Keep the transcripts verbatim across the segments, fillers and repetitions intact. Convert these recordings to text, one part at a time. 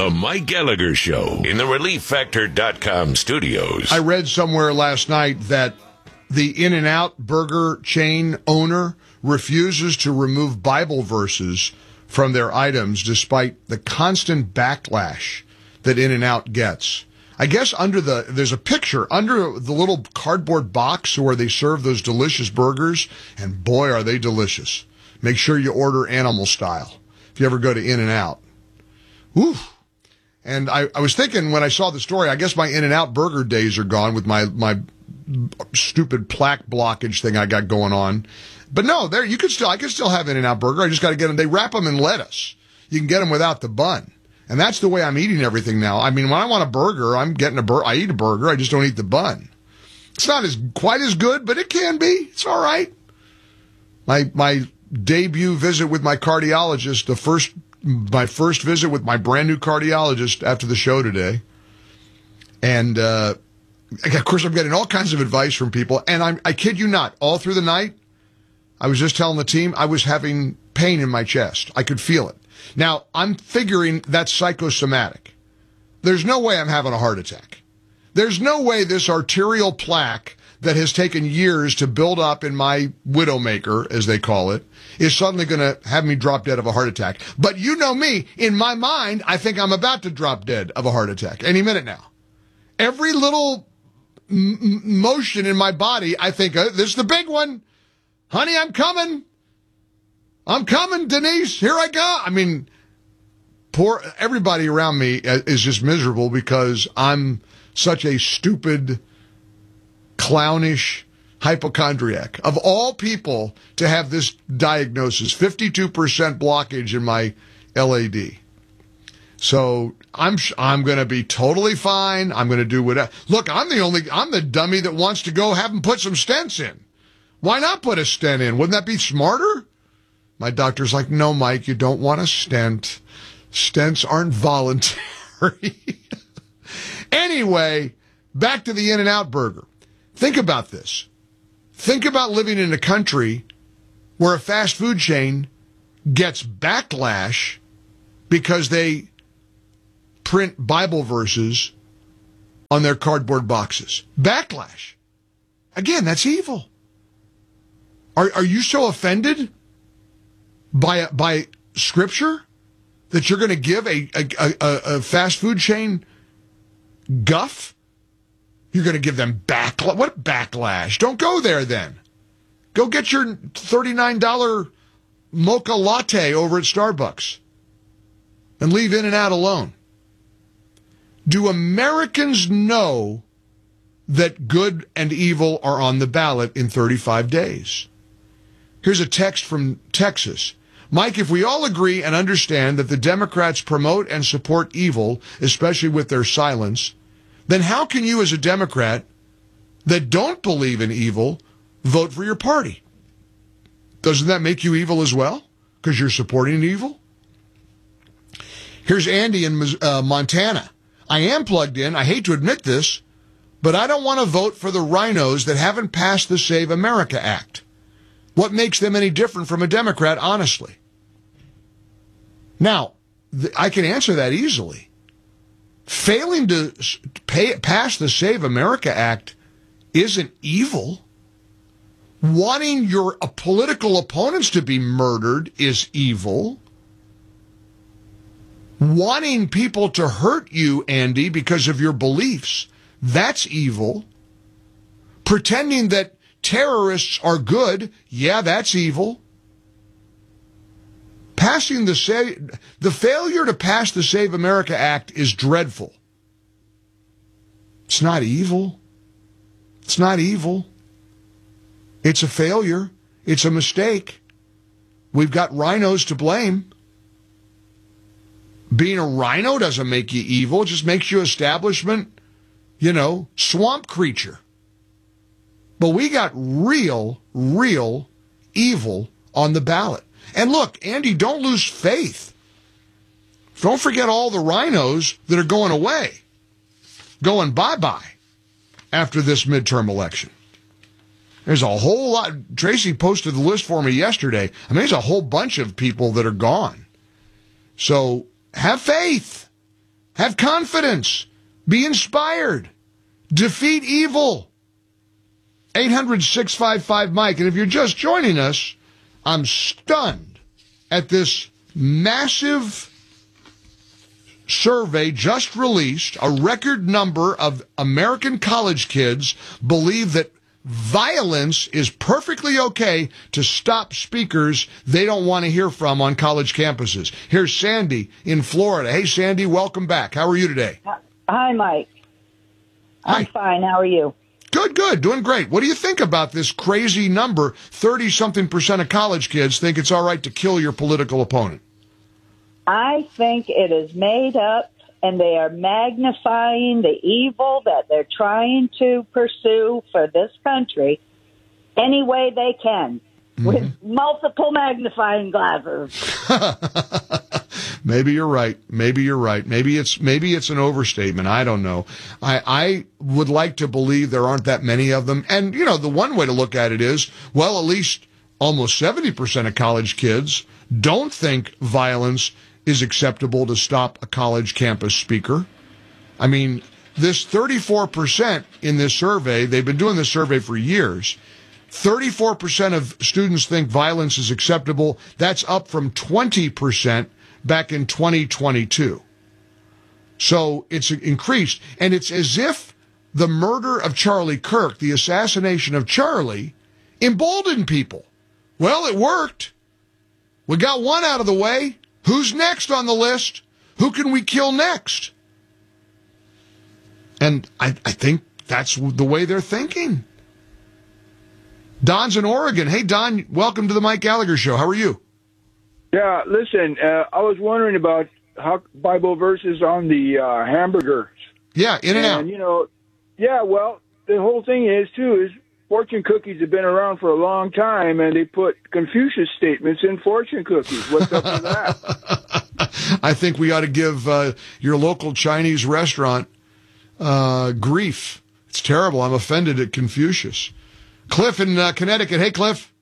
The Mike Gallagher Show in the relief factor dot com studios. I read somewhere last night that the In-N-Out burger chain owner refuses to remove Bible verses from their items despite the constant backlash that In-N-Out gets. I guess under the, there's a picture under the little cardboard box where they serve those delicious burgers, and boy, are they delicious. Make sure you order animal style if you ever go to In-N-Out. Woo! And I, I was thinking when I saw the story, I guess my In-N-Out burger days are gone with my, my stupid plaque blockage thing I got going on. But no, there, you could still, I could still have In-N-Out burger. I just got to get them. They wrap them in lettuce. You can get them without the bun. And that's the way I'm eating everything now. I mean, when I want a burger, I'm getting a burger. I eat a burger. I just don't eat the bun. It's not as, quite as good, but it can be. It's all right. My, my debut visit with my cardiologist, the first my first visit with my brand new cardiologist after the show today. And, uh, of course, I'm getting all kinds of advice from people. And I'm, I kid you not, all through the night, I was just telling the team I was having pain in my chest. I could feel it. Now, I'm figuring that's psychosomatic. There's no way I'm having a heart attack. There's no way this arterial plaque that has taken years to build up in my widowmaker, as they call it, is suddenly going to have me drop dead of a heart attack. But you know me, in my mind, I think I'm about to drop dead of a heart attack any minute now. Every little m- motion in my body, I think, uh, this is the big one. Honey, I'm coming. I'm coming, Denise. Here I go. I mean, poor everybody around me is just miserable because I'm such a stupid, clownish hypochondriac. Of all people to have this diagnosis, fifty-two percent blockage in my L A D. So I'm I'm going to be totally fine. I'm going to do whatever. Look, I'm the only, I'm the dummy that wants to go have them put some stents in. Why not put a stent in? Wouldn't that be smarter? My doctor's like, no, Mike, you don't want a stent. Stents aren't voluntary. Anyway, back to the In-N-Out burger. Think about this. Think about living in a country where a fast food chain gets backlash because they print Bible verses on their cardboard boxes. Backlash. Again, that's evil. Are are you so offended by by Scripture that you're going to give a, a, a, a fast food chain guff? You're going to give them backlash? What backlash? Don't go there then. Go get your thirty-nine dollars mocha latte over at Starbucks and leave In-N-Out alone. Do Americans know that good and evil are on the ballot in thirty-five days? Here's a text from Texas. Mike, if we all agree and understand that the Democrats promote and support evil, especially with their silence, then how can you as a Democrat that don't believe in evil vote for your party? Doesn't that make you evil as well? Because you're supporting evil? Here's Andy in uh, Montana. I am plugged in. I hate to admit this, but I don't want to vote for the rhinos that haven't passed the Save America Act. What makes them any different from a Democrat, honestly? Now, th- I can answer that easily. Failing to pay, pass the Save America Act isn't evil. Wanting your uh, political opponents to be murdered is evil. Wanting people to hurt you, Andy, because of your beliefs, that's evil. Pretending that terrorists are good, yeah, that's evil. Passing the Save, the failure to pass the Save America Act is dreadful. It's not evil. It's not evil. It's a failure. It's a mistake. We've got rhinos to blame. Being a rhino doesn't make you evil. It just makes you establishment, you know, swamp creature. But we got real, real evil on the ballot. And look, Andy, don't lose faith. Don't forget all the rhinos that are going away, going bye-bye after this midterm election. There's a whole lot. Tracy posted the list for me yesterday. I mean, there's a whole bunch of people that are gone. So have faith. Have confidence. Be inspired. Defeat evil. eight hundred, six five five, Mike. And if you're just joining us, I'm stunned at this massive survey just released. A record number of American college kids believe that violence is perfectly okay to stop speakers they don't want to hear from on college campuses. Here's Sandy in Florida. Hey, Sandy, welcome back. How are you today? Hi, Mike. I'm Hi. fine. How are you? Good, good. Doing great. What do you think about this crazy number? thirty-something percent of college kids think it's all right to kill your political opponent. I think it is made up, and they are magnifying the evil that they're trying to pursue for this country any way they can, mm-hmm. with multiple magnifying glasses. Maybe you're right. Maybe you're right. Maybe it's maybe it's an overstatement. I don't know. I, I would like to believe there aren't that many of them. And, you know, the one way to look at it is, well, at least almost seventy percent of college kids don't think violence is acceptable to stop a college campus speaker. I mean, this thirty-four percent in this survey, they've been doing this survey for years. thirty-four percent of students think violence is acceptable. That's up from twenty percent back in twenty twenty-two. So it's increased. And it's as if the murder of Charlie Kirk, the assassination of Charlie, emboldened people. Well, it worked. We got one out of the way. Who's next on the list? Who can we kill next? And I, I think that's the way they're thinking. Don's in Oregon. Hey, Don, welcome to the Mike Gallagher Show. How are you? Yeah, listen, uh, I was wondering about how Bible verses on the uh, hamburgers. Yeah, in and, and out. You know, yeah, well, the whole thing is, too, is fortune cookies have been around for a long time, and they put Confucius statements in fortune cookies. What's up with that? I think we ought to give uh, your local Chinese restaurant uh, grief. It's terrible. I'm offended at Confucius. Cliff in uh, Connecticut. Hey, Cliff.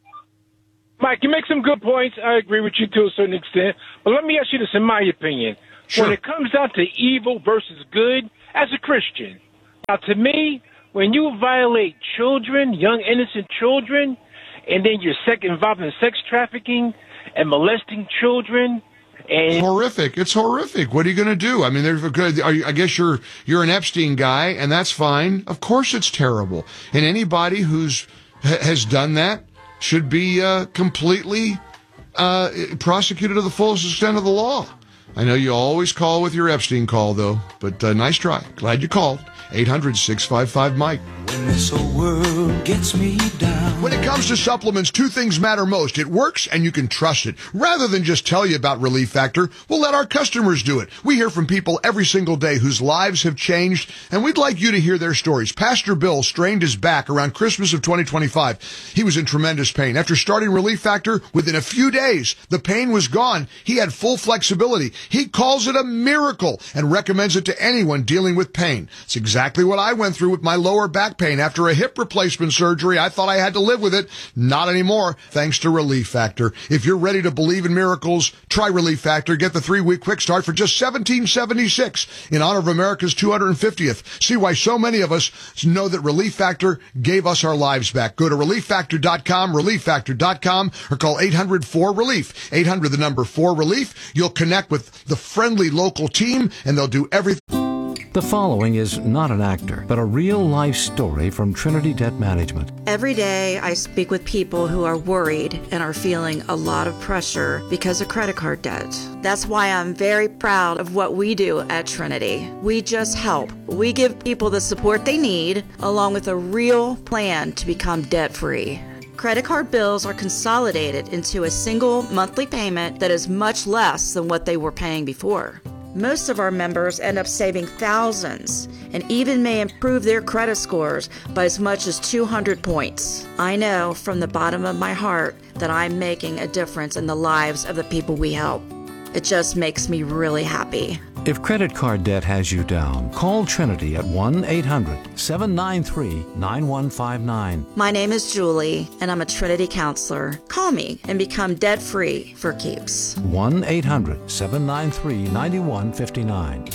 Mike, you make some good points. I agree with you to a certain extent. But let me ask you this, in my opinion. Sure. When it comes down to evil versus good, as a Christian, now to me, when you violate children, young innocent children, and then you're sec- involved in sex trafficking and molesting children, and it's horrific. It's horrific. What are you going to do? I mean, there's a good. Are you, I guess you're you're an Epstein guy, and that's fine. Of course, it's terrible. And anybody who's ha- has done that should be uh, completely uh, prosecuted to the fullest extent of the law. I know you always call with your Epstein call, though, but uh, nice try. Glad you called. eight hundred, six five five, Mike. When this whole world gets me down. When it comes to supplements, two things matter most. It works and you can trust it. Rather than just tell you about Relief Factor, we'll let our customers do it. We hear from people every single day whose lives have changed, and we'd like you to hear their stories. Pastor Bill strained his back around Christmas of twenty twenty-five. He was in tremendous pain. After starting Relief Factor, within a few days, the pain was gone. He had full flexibility. He calls it a miracle and recommends it to anyone dealing with pain. It's exactly what I went through with my lower back pain. After a hip replacement surgery, I thought I had to live with it. Not anymore, thanks to Relief Factor. If you're ready to believe in miracles, try Relief Factor. Get the three-week quick start for just seventeen seventy-six in honor of America's two hundred fiftieth. See why so many of us know that Relief Factor gave us our lives back. Go to relief factor dot com, relief factor dot com, or call eight hundred four relief. eight hundred, the number four relief. You'll connect with the friendly local team, and they'll do everything. The following is not an actor, but a real-life story from Trinity Debt Management. Every day I speak with people who are worried and are feeling a lot of pressure because of credit card debt. That's why I'm very proud of what we do at Trinity. We just help. We give people the support they need, along with a real plan to become debt-free. Credit card bills are consolidated into a single monthly payment that is much less than what they were paying before. Most of our members end up saving thousands and even may improve their credit scores by as much as two hundred points. I know from the bottom of my heart that I'm making a difference in the lives of the people we help. It just makes me really happy. If credit card debt has you down, call Trinity at one eight hundred seven nine three nine one five nine. My name is Julie, and I'm a Trinity counselor. Call me and become debt-free for keeps. one eight hundred seven nine three nine one five nine.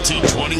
fourteen twenty,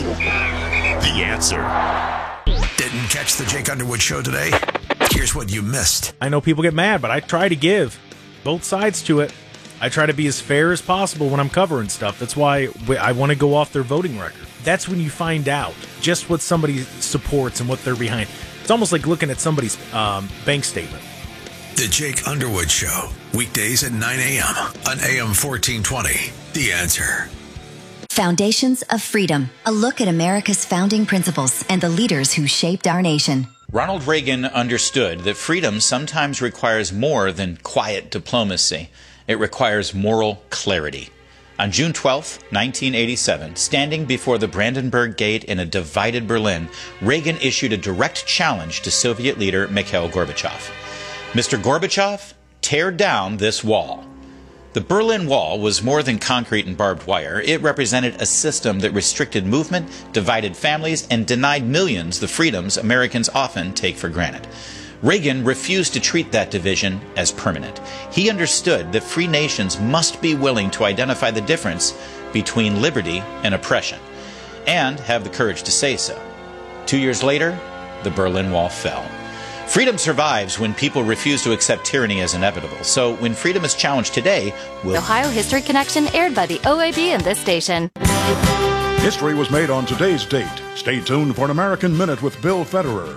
The Answer. Didn't catch the Jake Underwood show today? Here's what you missed. I know people get mad, but I try to give both sides to it. I try to be as fair as possible when I'm covering stuff. That's why I want to go off their voting record. That's when you find out just what somebody supports and what they're behind. It's almost like looking at somebody's um, bank statement. The Jake Underwood Show, weekdays at nine a.m. on A M fourteen twenty. The Answer. Foundations of Freedom, a look at America's founding principles and the leaders who shaped our nation. Ronald Reagan understood that freedom sometimes requires more than quiet diplomacy. It requires moral clarity. On June twelfth, nineteen eighty-seven, standing before the Brandenburg Gate in a divided Berlin, Reagan issued a direct challenge to Soviet leader Mikhail Gorbachev. Mister Gorbachev, tear down this wall. The Berlin Wall was more than concrete and barbed wire. It represented a system that restricted movement, divided families, and denied millions the freedoms Americans often take for granted. Reagan refused to treat that division as permanent. He understood that free nations must be willing to identify the difference between liberty and oppression, and have the courage to say so. Two years later, the Berlin Wall fell. Freedom survives when people refuse to accept tyranny as inevitable. So when freedom is challenged today, we'll... Ohio History Connection, aired by the O A B and this station. History was made on today's date. Stay tuned for an American Minute with Bill Federer.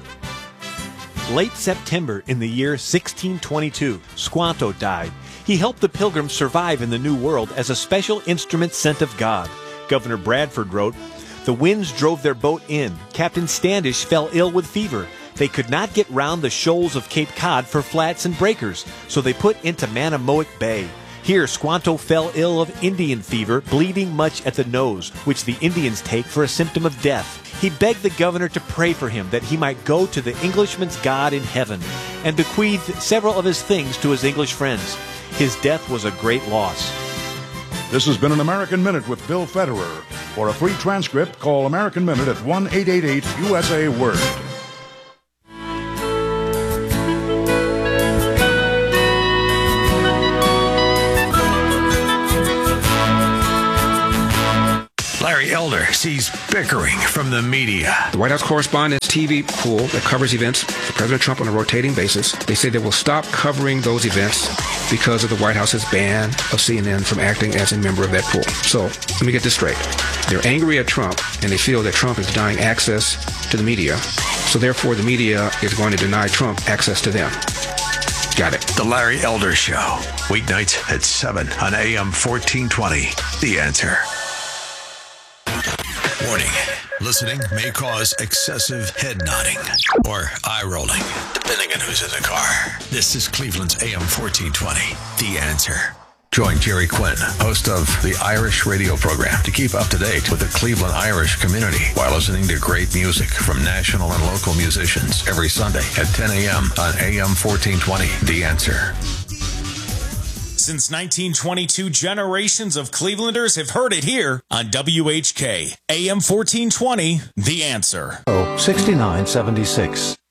Late September in the year sixteen twenty-two, Squanto died. He helped the Pilgrims survive in the New World as a special instrument sent of God. Governor Bradford wrote, "The winds drove their boat in. Captain Standish fell ill with fever. They could not get round the shoals of Cape Cod for flats and breakers, so they put into Manamoick Bay. Here Squanto fell ill of Indian fever, bleeding much at the nose, which the Indians take for a symptom of death. He begged the governor to pray for him that he might go to the Englishman's God in heaven, and bequeathed several of his things to his English friends. His death was a great loss." This has been an American Minute with Bill Federer. For a free transcript, call American Minute at one eight eight eight U S A Word. Larry Elder sees bickering from the media. The White House Correspondents' T V pool that covers events for President Trump on a rotating basis, they say they will stop covering those events because of the White House's ban of C N N from acting as a member of that pool. So, let me get this straight. They're angry at Trump, and they feel that Trump is denying access to the media. So therefore, the media is going to deny Trump access to them. Got it. The Larry Elder Show, weeknights at seven on A M fourteen twenty. The Answer. Warning. Listening may cause excessive head nodding or eye rolling, depending on who's in the car. This is Cleveland's A M fourteen twenty. The Answer. Join Jerry Quinn, host of the Irish radio program, to keep up to date with the Cleveland Irish community while listening to great music from national and local musicians every Sunday at ten a.m. on A M fourteen twenty. The Answer. Since nineteen twenty-two, generations of Clevelanders have heard it here on W H K. A M fourteen twenty, The Answer. Oh, sixty-nine seventy-six.